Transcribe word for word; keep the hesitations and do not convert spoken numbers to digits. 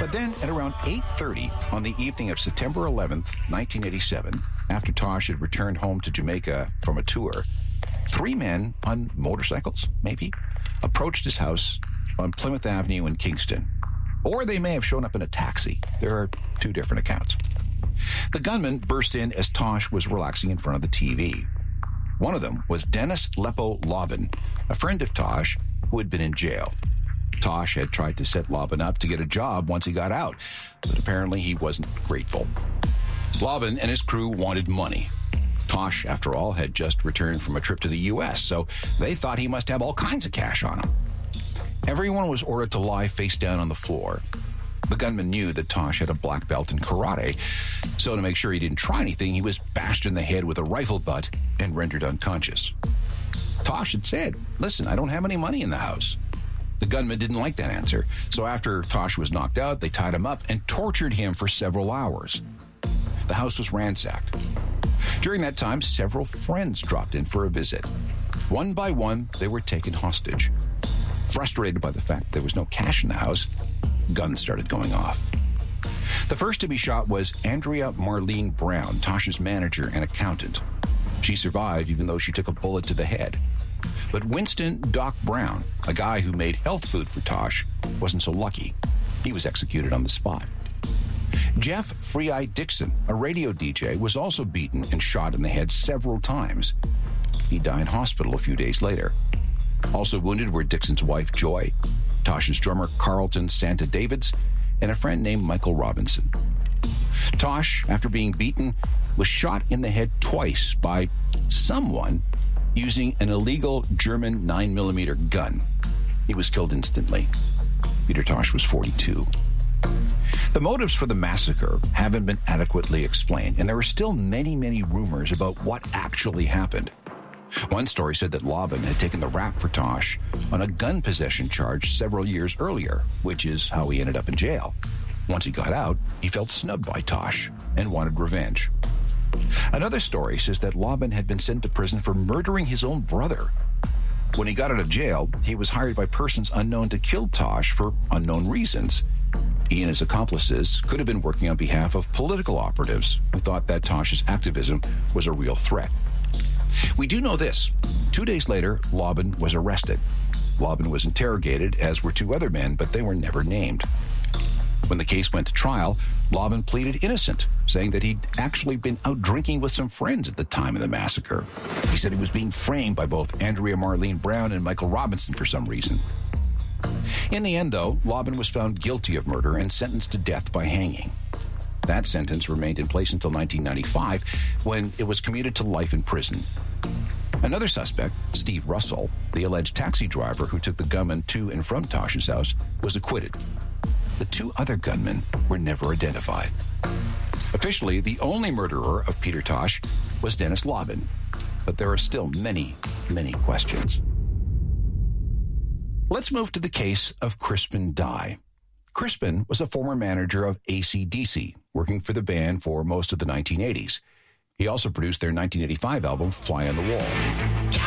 But then at around eight thirty on the evening of September eleventh, nineteen eighty-seven, after Tosh had returned home to Jamaica from a tour, three men on motorcycles, maybe, approached his house on Plymouth Avenue in Kingston. Or they may have shown up in a taxi. There are two different accounts. The gunman burst in as Tosh was relaxing in front of the T V. One of them was Dennis Lepo Lobban, a friend of Tosh who had been in jail. Tosh had tried to set Lobban up to get a job once he got out, but apparently he wasn't grateful. Lobban and his crew wanted money. Tosh, after all, had just returned from a trip to the U S, so they thought he must have all kinds of cash on him. Everyone was ordered to lie face down on the floor. The gunman knew that Tosh had a black belt in karate, so to make sure he didn't try anything, he was bashed in the head with a rifle butt and rendered unconscious. Tosh had said, "Listen, I don't have any money in the house." The gunman didn't like that answer, so after Tosh was knocked out, they tied him up and tortured him for several hours. The house was ransacked. During that time, several friends dropped in for a visit. One by one, they were taken hostage. Frustrated by the fact there was no cash in the house, guns started going off. The first to be shot was Andrea Marlene Brown, Tosh's manager and accountant. She survived even though she took a bullet to the head. But Winston Doc Brown, a guy who made health food for Tosh, wasn't so lucky. He was executed on the spot. Jeff Free-Eye Dixon, a radio D J, was also beaten and shot in the head several times. He died in hospital a few days later. Also wounded were Dixon's wife, Joy, Tosh's drummer, Carlton Santa Davids, and a friend named Michael Robinson. Tosh, after being beaten, was shot in the head twice by someone using an illegal German nine millimeter gun. He was killed instantly. Peter Tosh was forty-two. The motives for the massacre haven't been adequately explained, and there are still many, many rumors about what actually happened. One story said that Lobban had taken the rap for Tosh on a gun possession charge several years earlier, which is how he ended up in jail. Once he got out, he felt snubbed by Tosh and wanted revenge. Another story says that Lobban had been sent to prison for murdering his own brother. When he got out of jail, he was hired by persons unknown to kill Tosh for unknown reasons. He and his accomplices could have been working on behalf of political operatives who thought that Tosh's activism was a real threat. We do know this. Two days later, Lobban was arrested. Lobban was interrogated, as were two other men, but they were never named. When the case went to trial, Lobban pleaded innocent, saying that he'd actually been out drinking with some friends at the time of the massacre. He said he was being framed by both Andrea Marlene Brown and Michael Robinson for some reason. In the end, though, Lobban was found guilty of murder and sentenced to death by hanging. That sentence remained in place until nineteen ninety-five, when it was commuted to life in prison. Another suspect, Steve Russell, the alleged taxi driver who took the gunman to and from Tosh's house, was acquitted. The two other gunmen were never identified. Officially, the only murderer of Peter Tosh was Dennis Lobban, but there are still many, many questions. Let's move to the case of Crispin Dye. Crispin was a former manager of A C D C, working for the band for most of the nineteen eighties. He also produced their nineteen eighty-five album, Fly on the Wall.